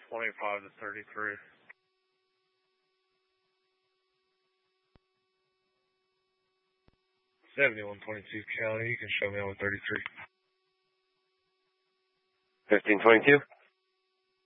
25 to 33. 7122 County, you can show me over 33. 1522.